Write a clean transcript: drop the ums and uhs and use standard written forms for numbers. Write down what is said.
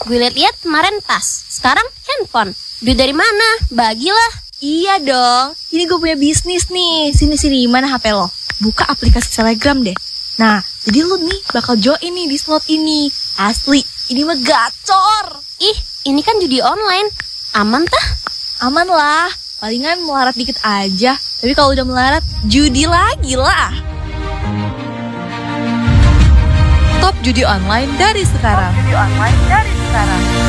Gue liat-liat kemarin tas, sekarang handphone. Duit dari mana? Bagilah. Iya dong, ini gue punya bisnis nih. Sini, mana HP lo? Buka aplikasi Telegram deh. Nah, jadi lu nih bakal join nih di slot ini. Asli, ini mah gacor. Ih, ini kan judi online. Aman tah? Aman lah, palingan melarat dikit aja. Tapi kalau udah melarat, judi lagi lah. Stop judi online dari sekarang.